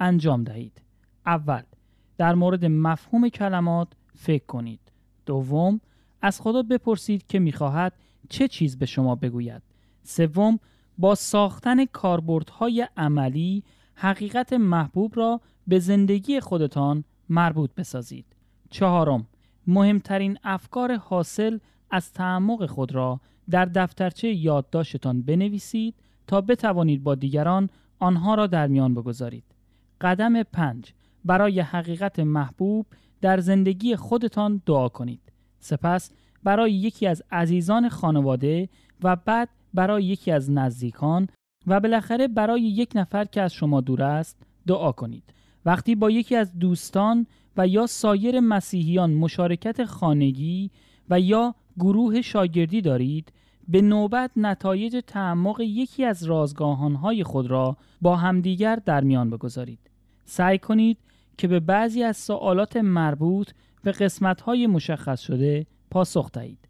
انجام دهید. اول، در مورد مفهوم کلمات فکر کنید. دوم، از خدا بپرسید که می‌خواهد چه چیز به شما بگوید. سوم، با ساختن کاربردهای عملی حقیقت محبوب را به زندگی خودتان مربوط بسازید. چهارم، مهمترین افکار حاصل از تعمق خود را در دفترچه یادداشتتان بنویسید تا بتوانید با دیگران آنها را در میان بگذارید. قدم 5، برای حقیقت محبوب در زندگی خودتان دعا کنید. سپس برای یکی از عزیزان خانواده و بعد برای یکی از نزدیکان و بالاخره برای یک نفر که از شما دور است دعا کنید. وقتی با یکی از دوستان و یا سایر مسیحیان مشارکت خانگی و یا گروه شاگردی دارید، به نوبت نتایج تعمق یکی از رازگاهانهای خود را با همدیگر در میان بگذارید. سعی کنید که به بعضی از سوالات مربوط به قسمت‌های مشخص شده پاسخ دهید.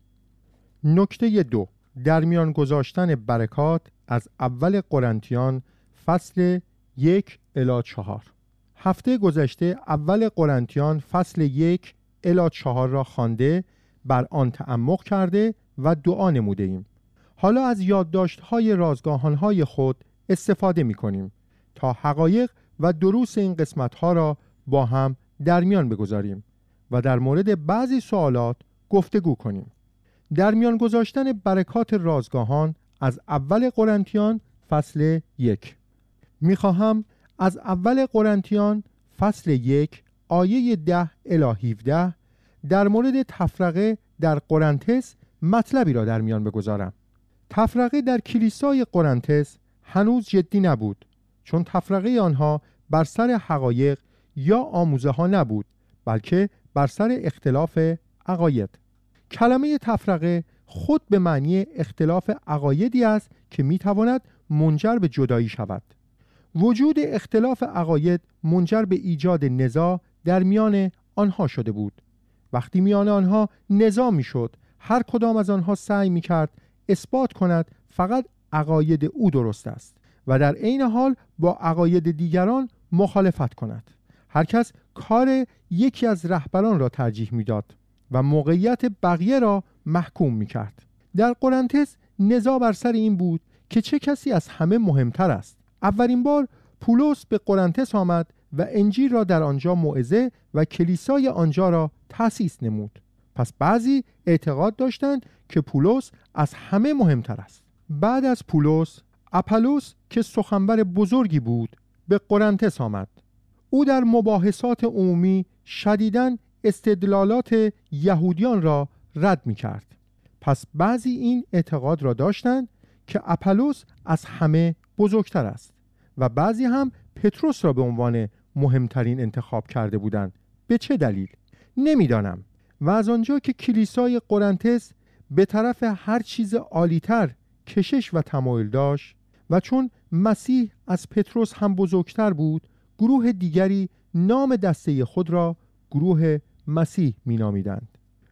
نکته 2، در میان گذاشتن برکات از اول قرنتیان فصل 1 الی 4. هفته گذشته اول قرنتیان فصل 1 الی 4 را خوانده، بر آن تعمق کرده و دعا نموده ایم. حالا از یادداشت‌های رازگاهان‌های خود استفاده می‌کنیم تا حقایق و دروس این قسمت‌ها را با هم در میان بگذاریم و در مورد بعضی سوالات گفتگو کنیم. در میان گذاشتن برکات رازگاهان از اول قرنتیان فصل 1. می‌خواهم از اول قرنتیان فصل 1 آیه 10 الی 17 در مورد تفرقه در قرنتس مطلبی را در میان بگذارم. تفرقه در کلیسای قرنتس هنوز جدی نبود، چون تفرقه آنها بر سر حقایق یا آموزه ها نبود، بلکه بر سر اختلاف عقاید. کلمه تفرقه خود به معنی اختلاف عقایدی است که میتواند منجر به جدایی شود. وجود اختلاف عقاید منجر به ایجاد نزاع در میان آنها شده بود. وقتی میان آنها نزاع میشد، هر کدام از آنها سعی میکرد اثبات کند فقط عقاید او درست است و در عین حال با عقاید دیگران مخالفت کند. هر کس کار یکی از رهبران را ترجیح میداد و موقعیت بقیه را محکوم میکرد. در قرنتس نزاع بر سر این بود که چه کسی از همه مهمتر است. اولین بار پولس به قرنتس آمد و انجیل را در آنجا موعظه و کلیسای آنجا را تأسیس نمود. پس بعضی اعتقاد داشتند که پولس از همه مهمتر است. بعد از پولس، اپولوس که سخنور بزرگی بود به قرنتس آمد. او در مباحثات عمومی شدیداً استدلالات یهودیان را رد می کرد. پس بعضی این اعتقاد را داشتند که اپولوس از همه بزرگتر است و بعضی هم پتروس را به عنوان مهمترین انتخاب کرده بودند. به چه دلیل؟ نمیدانم. و از آنجا که کلیسای قرنتس به طرف هر چیز عالی‌تر کشش و تمایل داشت و چون مسیح از پتروس هم بزرگتر بود، گروه دیگری نام دسته خود را گروه مسیح می نامیدند.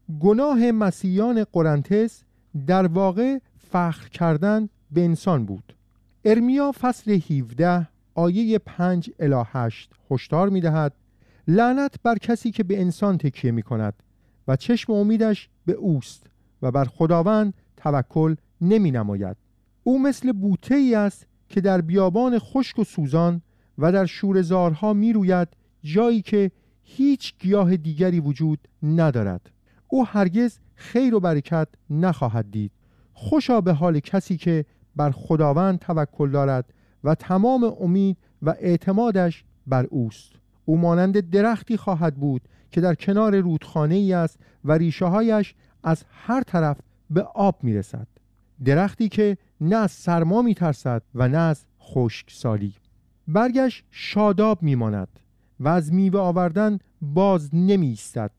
گناه مسیحیان قرنتس در واقع فخر کردن به انسان بود. ارمیا فصل 17 آیه 5 الی 8 هشدار می دهد: لعنت بر کسی که به انسان تکیه می کند و چشم امیدش به اوست و بر خداوند توکل نمی نماید. او مثل بوته ای است که در بیابان خشک و سوزان و در شوره‌زارها می روید، جایی که هیچ گیاه دیگری وجود ندارد. او هرگز خیر و برکت نخواهد دید. خوشا به حال کسی که بر خداوند توکل دارد و تمام امید و اعتمادش بر اوست. او مانند درختی خواهد بود که در کنار رودخانه ای است و ریشه هایش از هر طرف به آب می رسد. درختی که نه از سرما می ترسد و نه از خشکسالی. برگش شاداب می ماند و از میوه آوردن باز نمی ایستد.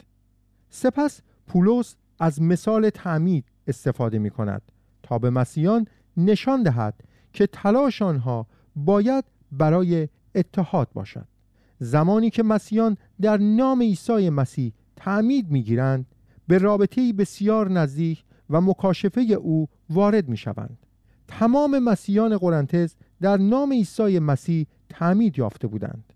سپس پولس از مثال تعمید استفاده می کند تا به مسیحیان نشان دهد که تلاش آنها باید برای اتحاد باشد. زمانی که مسیحیان در نام عیسی مسیح تعمید می گیرند، به رابطه‌ای بسیار نزدیک و مکاشفه او وارد می شوند. تمام مسیحیان قرنتس در نام عیسی مسیح تعمید یافته بودند.